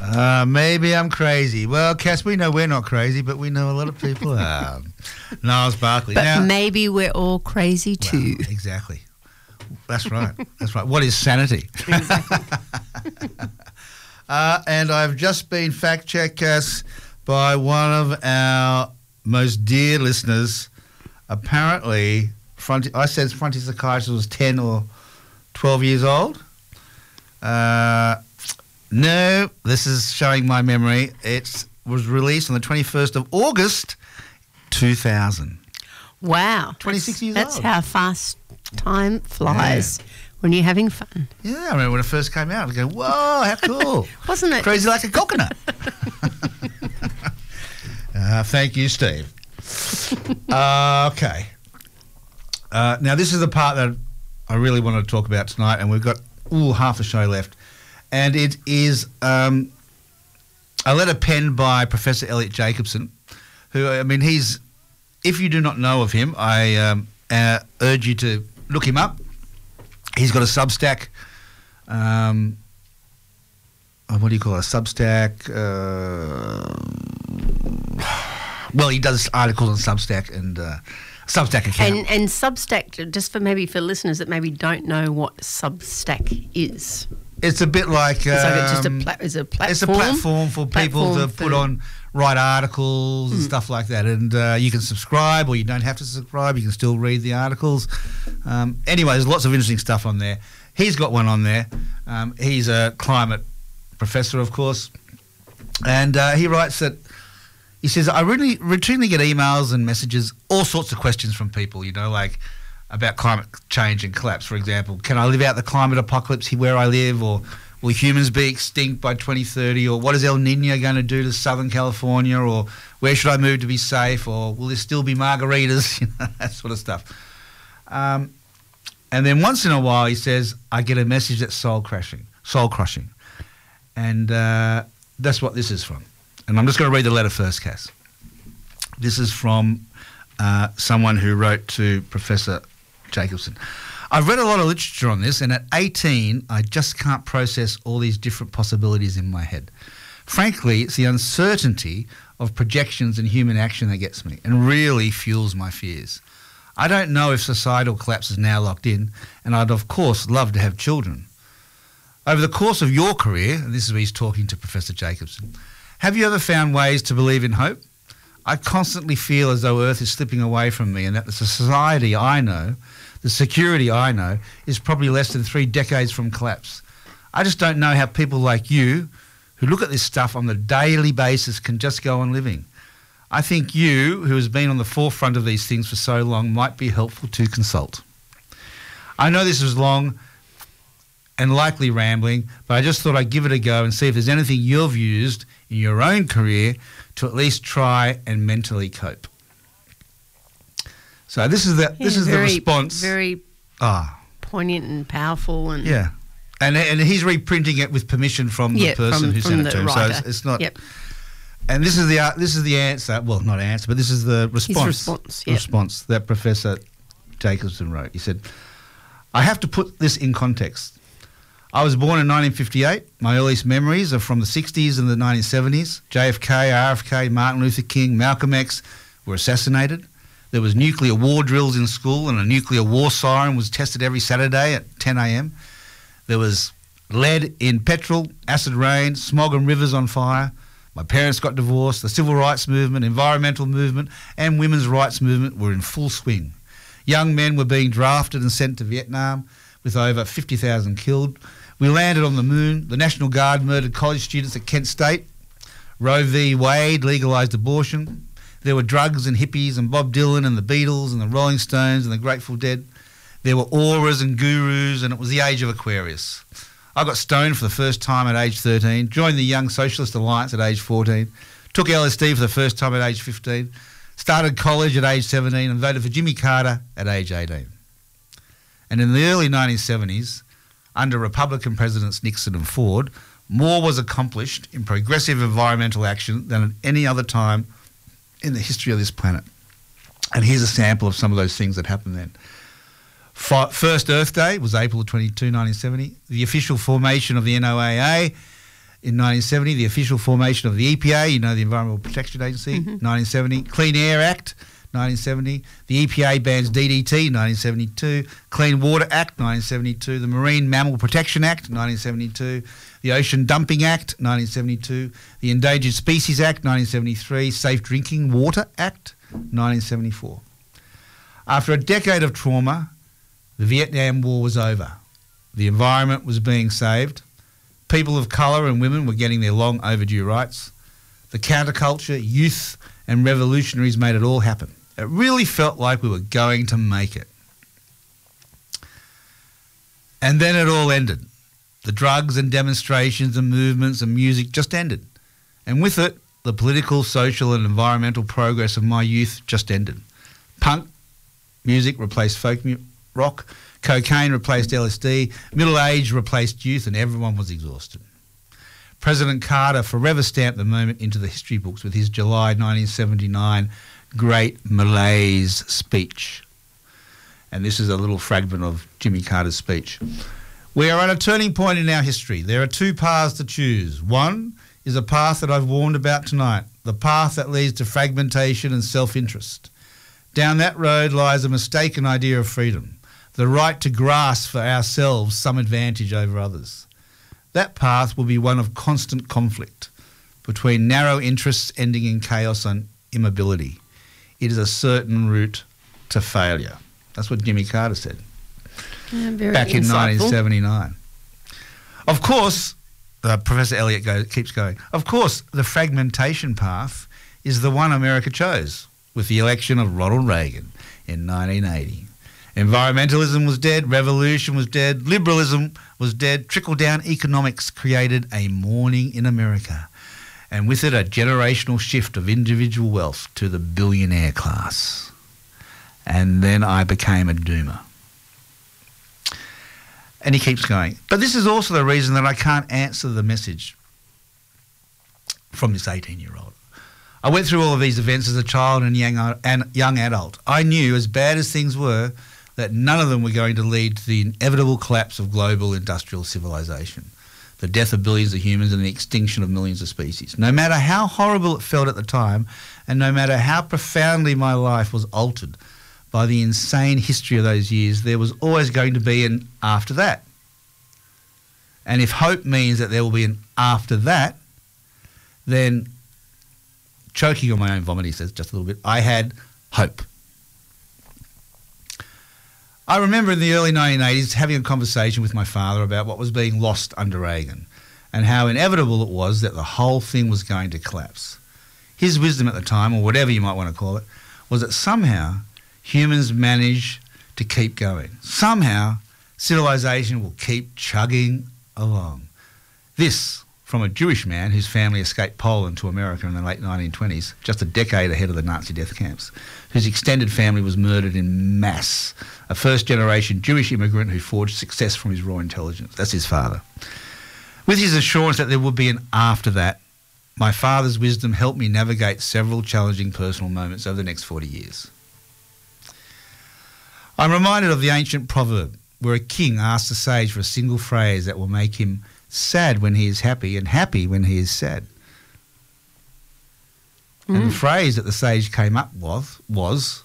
Maybe I'm crazy. Well, Cass, we know we're not crazy, but we know a lot of people are. Niles Barkley. But now, maybe we're all crazy too. Well, exactly. That's right. That's right. What is sanity? Exactly. And I've just been fact-checked, Cass, by one of our most dear listeners. Apparently, I said Frontier Psychiatrist was 10 or 12 years old. No, this is showing my memory. It was released on the 21st of August, 2000. Wow. 26 years That's old. how fast time flies when you're having fun. Yeah, I remember when it first came out. I go, whoa, how cool. Wasn't it? Crazy like a coconut. Thank you, Steve. Okay. Now, this is the part that I really want to talk about tonight, and we've got half a show left. And it is a letter penned by Professor Elliot Jacobson, who, I mean, if you do not know of him, I urge you to look him up. He's got a Substack. What do you call it? A Substack? Well, he does articles on Substack and Substack account. And Substack, just for listeners that maybe don't know what Substack is. It's a bit like... it's just a platform. It's a platform for people to write articles and stuff like that. And you can subscribe, or you don't have to subscribe. You can still read the articles. Anyway, there's lots of interesting stuff on there. He's got one on there. He's a climate professor, of course. And he writes that... He says, I really routinely get emails and messages, all sorts of questions from people, like about climate change and collapse, for example. Can I live out the climate apocalypse where I live? Or will humans be extinct by 2030? Or what is El Nino going to do to Southern California? Or where should I move to be safe? Or will there still be margaritas? That sort of stuff. And then once in a while, he says, I get a message that's soul crushing. And that's what this is from. And I'm just going to read the letter first, Cass. This is from someone who wrote to Professor Jacobson. I've read a lot of literature on this, and at 18, I just can't process all these different possibilities in my head. Frankly, it's the uncertainty of projections and human action that gets me and really fuels my fears. I don't know if societal collapse is now locked in, and I'd, of course, love to have children. Over the course of your career, and this is where he's talking to Professor Jacobson, have you ever found ways to believe in hope? I constantly feel as though Earth is slipping away from me, and that the society I know, the security I know, is probably less than 3 decades from collapse. I just don't know how people like you, who look at this stuff on a daily basis, can just go on living. I think you, who has been on the forefront of these things for so long, might be helpful to consult. I know this is long and likely rambling, but I just thought I'd give it a go and see if there's anything you've used in your own career to at least try and mentally cope. So this is the response. Very poignant and powerful, and and he's reprinting it with permission from the person who sent it to him. Writer. So it's not. Yep. And this is the answer. Well, not answer, but this is the response. Response that Professor Jacobson wrote. He said, "I have to put this in context. I was born in 1958. My earliest memories are from the 60s and the 1970s. JFK, RFK, Martin Luther King, Malcolm X were assassinated. There was nuclear war drills in school, and a nuclear war siren was tested every Saturday at 10 a.m. There was lead in petrol, acid rain, smog and rivers on fire. My parents got divorced. The civil rights movement, environmental movement, and women's rights movement were in full swing. Young men were being drafted and sent to Vietnam, with over 50,000 killed. We landed on the moon. The National Guard murdered college students at Kent State. Roe v. Wade legalised abortion. There were drugs and hippies and Bob Dylan and the Beatles and the Rolling Stones and the Grateful Dead. There were auras and gurus, and it was the age of Aquarius. I got stoned for the first time at age 13, joined the Young Socialist Alliance at age 14, took LSD for the first time at age 15, started college at age 17 and voted for Jimmy Carter at age 18. And in the early 1970s, under Republican Presidents Nixon and Ford, more was accomplished in progressive environmental action than at any other time in the history of this planet. And here's a sample of some of those things that happened then. First Earth Day was April 22, 1970. The official formation of the NOAA, In 1970, the official formation of the EPA, the Environmental Protection Agency, 1970. Clean Air Act, 1970. The EPA bans DDT, 1972. Clean Water Act, 1972. The Marine Mammal Protection Act, 1972. The Ocean Dumping Act, 1972. The Endangered Species Act, 1973. Safe Drinking Water Act, 1974. After a decade of trauma, the Vietnam War was over. The environment was being saved. People of colour and women were getting their long overdue rights. The counterculture, youth and revolutionaries made it all happen. It really felt like we were going to make it. And then it all ended. The drugs and demonstrations and movements and music just ended. And with it, the political, social and environmental progress of my youth just ended. Punk music replaced folk rock. Cocaine replaced LSD, middle age replaced youth, and everyone was exhausted. President Carter forever stamped the moment into the history books with his July 1979 Great Malaise speech. And this is a little fragment of Jimmy Carter's speech. We are at a turning point in our history. There are two paths to choose. One is a path that I've warned about tonight, the path that leads to fragmentation and self-interest. Down that road lies a mistaken idea of freedom, the right to grasp for ourselves some advantage over others. That path will be one of constant conflict between narrow interests ending in chaos and immobility. It is a certain route to failure. That's what Jimmy Carter said back in 1979. Of course, Professor Elliott keeps going, of course, the fragmentation path is the one America chose with the election of Ronald Reagan in 1980. Environmentalism was dead, revolution was dead, liberalism was dead, trickle-down economics created a mourning in America, and with it a generational shift of individual wealth to the billionaire class. And then I became a doomer. And he keeps going. But this is also the reason that I can't answer the message from this 18-year-old. I went through all of these events as a child and young adult. I knew, as bad as things were, that none of them were going to lead to the inevitable collapse of global industrial civilization, the death of billions of humans and the extinction of millions of species. No matter how horrible it felt at the time, and no matter how profoundly my life was altered by the insane history of those years, there was always going to be an after that. And if hope means that there will be an after that, then, choking on my own vomit, he says just a little bit, I had hope. I remember in the early 1980s having a conversation with my father about what was being lost under Reagan and how inevitable it was that the whole thing was going to collapse. His wisdom at the time, or whatever you might want to call it, was that somehow humans manage to keep going. Somehow civilization will keep chugging along. This from a Jewish man whose family escaped Poland to America in the late 1920s, just a decade ahead of the Nazi death camps, whose extended family was murdered in mass, a first-generation Jewish immigrant who forged success from his raw intelligence. That's his father. With his assurance that there would be an after that, my father's wisdom helped me navigate several challenging personal moments over the next 40 years. I'm reminded of the ancient proverb where a king asks a sage for a single phrase that will make him sad when he is happy and happy when he is sad. And the phrase that the sage came up with was,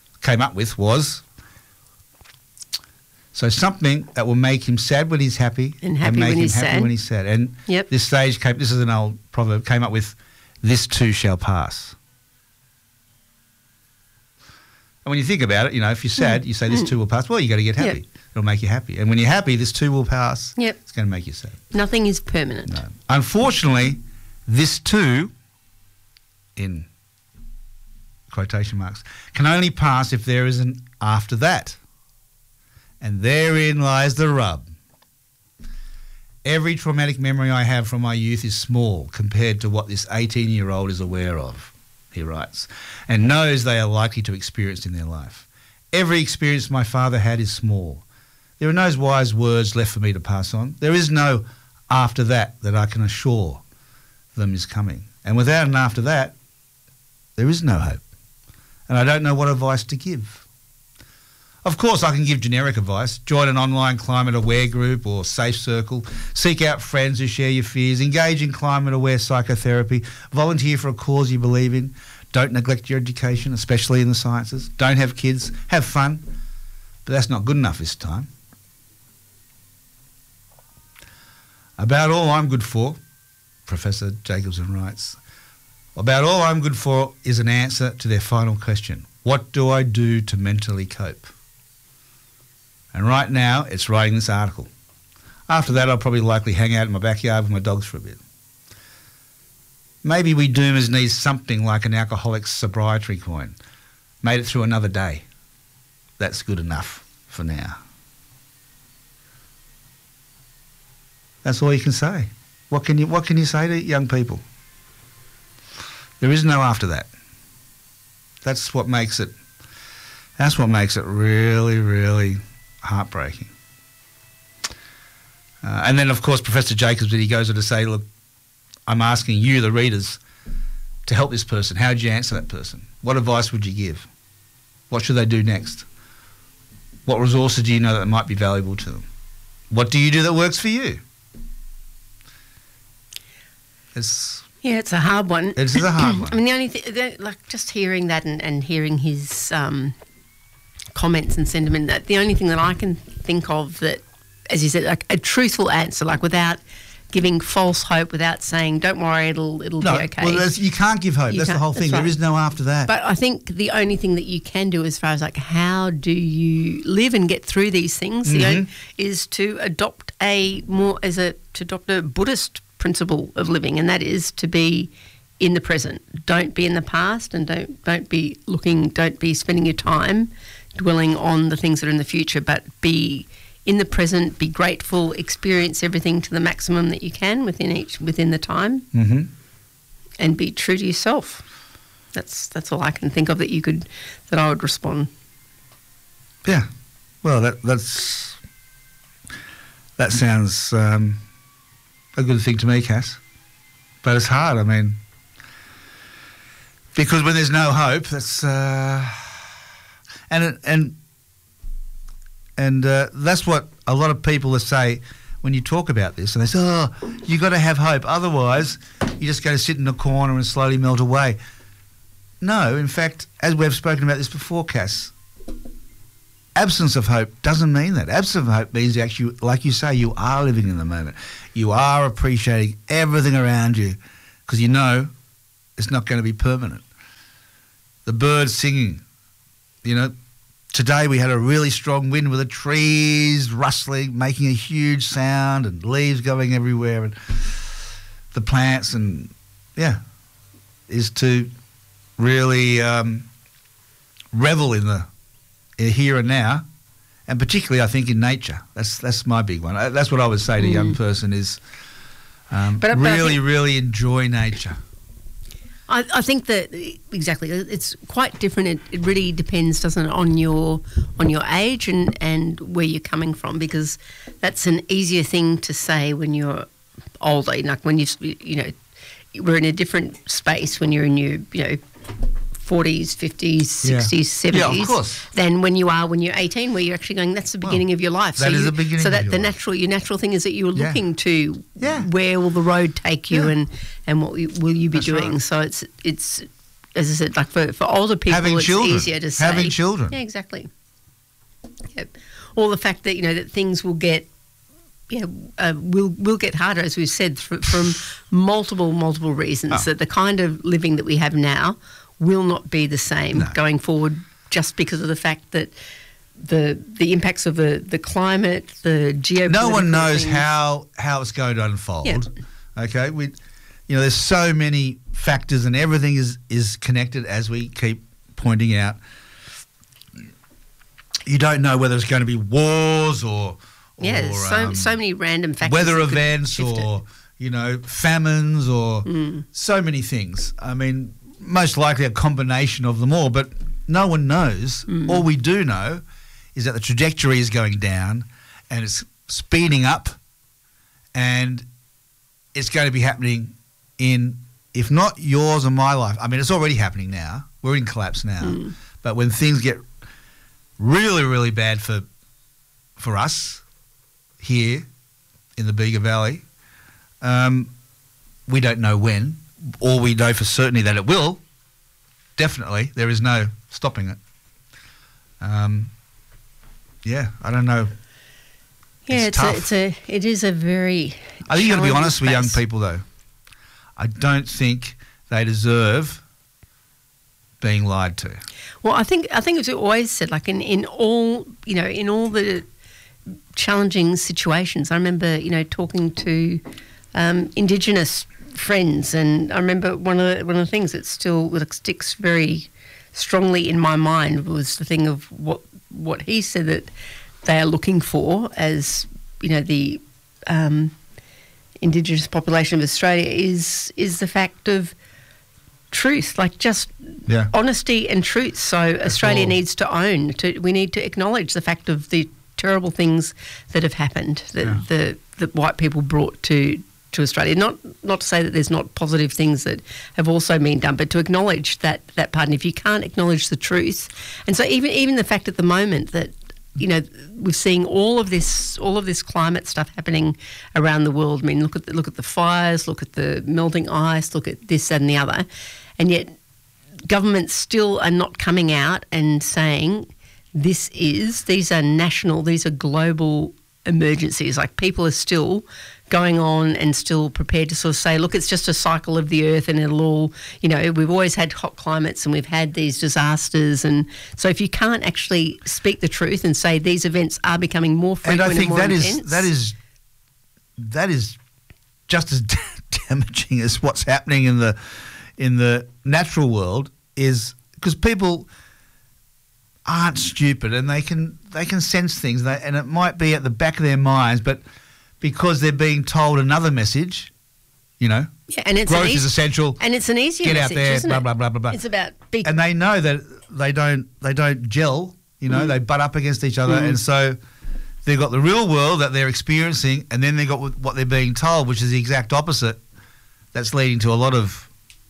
so something that will make him sad when he's happy and happy make when him he's happy sad. when he's sad. And this sage this is an old proverb, came up with, this too shall pass. And when you think about it, if you're sad, you say this too will pass. Well, you got to get happy. Yep. It'll make you happy. And when you're happy, this too will pass. Yep. It's going to make you sad. Nothing is permanent. No. Unfortunately, this too, in quotation marks, can only pass if there is an after that. And therein lies the rub. Every traumatic memory I have from my youth is small compared to what this 18-year-old is aware of, he writes, and knows they are likely to experience in their life. Every experience my father had is small. There are no wise words left for me to pass on. There is no after that I can assure them is coming. And without an after that, there is no hope. And I don't know what advice to give. Of course, I can give generic advice. Join an online climate aware group or safe circle. Seek out friends who share your fears. Engage in climate aware psychotherapy. Volunteer for a cause you believe in. Don't neglect your education, especially in the sciences. Don't have kids. Have fun. But that's not good enough this time. About all I'm good for, Professor Jacobson writes, about all I'm good for is an answer to their final question. What do I do to mentally cope? And right now, it's writing this article. After that, I'll probably likely hang out in my backyard with my dogs for a bit. Maybe we doomers need something like an alcoholic's sobriety coin. Made it through another day. That's good enough for now. That's all you can say. What can you say to young people? There is no after that. That's what makes it really, really heartbreaking. And then, of course, Professor Jacobs, he goes on to say, look, I'm asking you, the readers, to help this person. How would you answer that person? What advice would you give? What should they do next? What resources do you know that might be valuable to them? What do you do that works for you? It's a hard one. It is a hard one. I mean, the only thing, like just hearing that and hearing his comments and sentiment, that the only thing that I can think of that, as you said, like a truthful answer, like without giving false hope, without saying, don't worry, it'll be okay. Well, you can't give hope. That's the whole thing. Right. There is no after that. But I think the only thing that you can do as far as like how do you live and get through these things, is to adopt a Buddhist principle of living, and that is to be in the present. Don't be in the past, and don't be spending your time dwelling on the things that are in the future, but be in the present, be grateful, experience everything to the maximum that you can within the time, and be true to yourself. That's all I can think of that I would respond. Yeah, well, that sounds a good thing to me, Cass. But it's hard. I mean, because when there's no hope, that's and that's what a lot of people say when you talk about this, and they say, "Oh, you got to have hope. Otherwise, you're just going to sit in a corner and slowly melt away." No, in fact, as we've spoken about this before, Cass, absence of hope doesn't mean that. Absence of hope means actually, like you say, you are living in the moment. You are appreciating everything around you because you know it's not going to be permanent. The birds singing, today we had a really strong wind with the trees rustling, making a huge sound and leaves going everywhere and the plants is to really revel in the here and now, and particularly I think in nature. That's my big one. That's what I would say to a young person is really enjoy nature. I think that exactly it's quite different. It really depends, doesn't it, on your age and where you're coming from, because that's an easier thing to say when you're older. Like when we're in a different space when you're in your 40s, 50s, 60s, 70s, yeah, of course, than when you're 18, where you're actually going, that's the beginning of your life. That is the beginning. So that of your natural thing is that you're looking to where will the road take you and what will you be that's doing. Right. So it's as I said, like for older people, it's easier to say. Having children. Yeah, exactly. Yep. Or the fact that that things will get will get harder, as we've said, from multiple reasons. That the kind of living that we have now will not be the same going forward, just because of the fact that the impacts of the climate, the geopolitical. No one knows how it's going to unfold. Yeah. Okay, there's so many factors, and everything is connected, as we keep pointing out. You don't know whether it's going to be wars or so many random factors, weather events, or famines, or so many things. I mean, most likely a combination of them all, but no one knows. All we do know is that the trajectory is going down and it's speeding up, and it's going to be happening in, if not yours or my life. I mean, it's already happening now. We're in collapse now. But when things get really, really bad for us here in the Bega Valley. We don't know when, or we know for certainty that it will. Definitely, there is no stopping it. Yeah, I don't know. Yeah, it is a very. I think you got to be honest with young space. people, though. I don't think they deserve being lied to. Well, I think it's always said, like in all the challenging situations. I remember talking to Indigenous friends, and I remember one of the things that still sticks very strongly in my mind was the thing of what he said that they are looking for as the Indigenous population of Australia is the fact of truth, like just honesty and truth. So Australia needs to we need to acknowledge the fact of the terrible things that have happened that white people brought to Australia. Not to say that there's not positive things that have also been done, but to acknowledge that part. And if you can't acknowledge the truth, and so even the fact at the moment that we're seeing all of this climate stuff happening around the world. I mean, look at the fires, look at the melting ice, look at this, that, and the other, and yet governments still are not coming out and saying these are national, these are global emergencies. Like, people are still going on and still prepared to sort of say, look, it's just a cycle of the earth and it'll all, we've always had hot climates and we've had these disasters. And so if you can't actually speak the truth and say these events are becoming more frequent and more intense. that is just as damaging as what's happening in the natural world, is because people aren't stupid and they can sense things, and it might be at the back of their minds, but because they're being told another message, and it's growth is essential, and it's an easier get message, out there, isn't blah it? blah blah blah blah. It's about and they know that they don't gel, they butt up against each other, and so they've got the real world that they're experiencing, and then they've got what they're being told, which is the exact opposite. That's leading to a lot of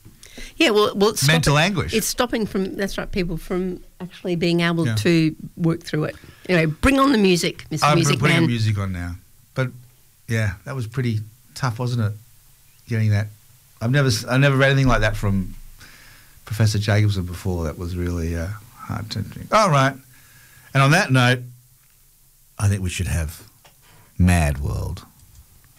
it's mental anguish. It's stopping people from actually being able to work through it. Anyway, bring on the music, Mr. Music Man. I'm putting music on now, but yeah, that was pretty tough, wasn't it? Getting that, I never read anything like that from Professor Jacobson before. That was really hard to drink. All right, and on that note, I think we should have Mad World.